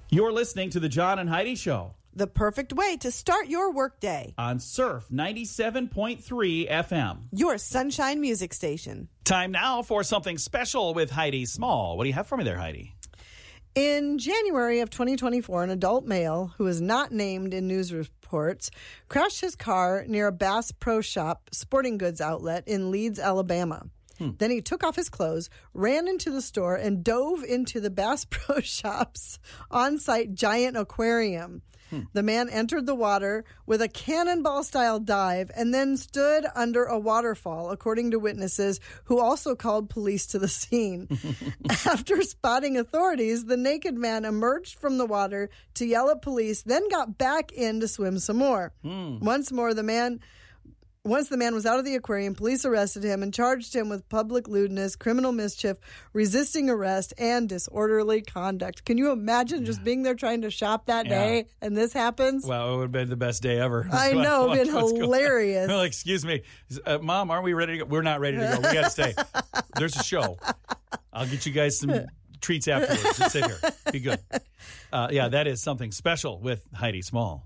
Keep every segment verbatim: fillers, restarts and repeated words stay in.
You're listening to the John and Heidi Show. The perfect way to start your workday. On Surf ninety-seven point three F M. Your sunshine music station. Time now for something special with Heidi Small. What do you have for me there, Heidi? In January of twenty twenty-four, an adult male who is not named in news reports crashed his car near a Bass Pro Shop sporting goods outlet in Leeds, Alabama. Hmm. Then he took off his clothes, ran into the store, and dove into the Bass Pro Shop's on-site giant aquarium. Hmm. The man entered the water with a cannonball-style dive and then stood under a waterfall, according to witnesses who also called police to the scene. After spotting authorities, the naked man emerged from the water to yell at police, then got back in to swim some more. Hmm. Once more, the man... Once the man was out of the aquarium, police arrested him and charged him with public lewdness, criminal mischief, resisting arrest, and disorderly conduct. Can you imagine yeah. just being there trying to shop that yeah. day and this happens? Well, it would have been the best day ever. I know, it would have been hilarious. Like, excuse me, uh, Mom, aren't we ready to go? We're not ready to go. We got to stay. There's a show. I'll get you guys some treats afterwards. Just sit here. Be good. Uh, yeah, that is something special with Heidi Small.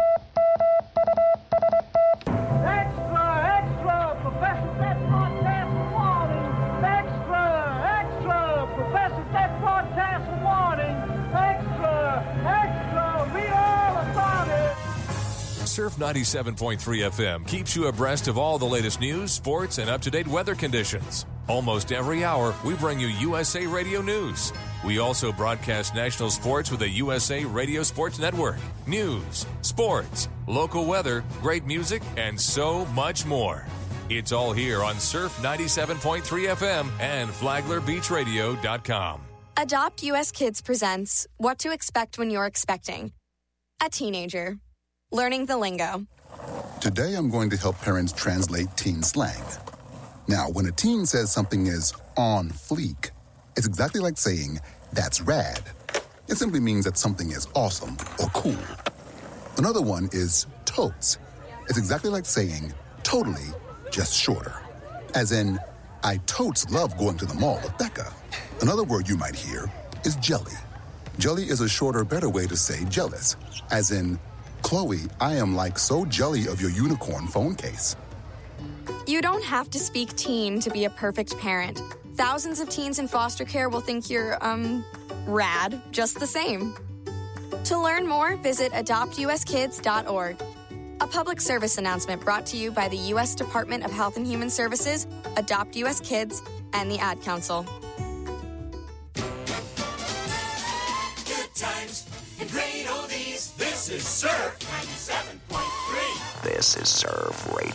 Surf ninety-seven point three F M keeps you abreast of all the latest news, sports, and up-to-date weather conditions. Almost every hour, we bring you U S A Radio News. We also broadcast national sports with the U S A Radio Sports Network. News, sports, local weather, great music, and so much more. It's all here on Surf ninety-seven point three F M and Flagler Beach Radio dot com. Adopt U S Kids presents What to Expect When You're Expecting. A teenager. Learning the lingo. Today I'm going to help parents translate teen slang. Now, when a teen says something is on fleek, it's exactly like saying, that's rad. It simply means that something is awesome or cool. Another one is totes. It's exactly like saying, totally, just shorter. As in, I totes love going to the mall with Becca. Another word you might hear is jelly. Jelly is a shorter, better way to say jealous. As in, Chloe, I am like so jelly of your unicorn phone case. You don't have to speak teen to be a perfect parent. Thousands of teens in foster care will think you're, um, rad just the same. To learn more, visit adopt u s kids dot org. A public service announcement brought to you by the U S Department of Health and Human Services, Adopt U S Kids, and the Ad Council. Good times and great oldies. This is Surf ninety-seven point three. This is Surf Radio.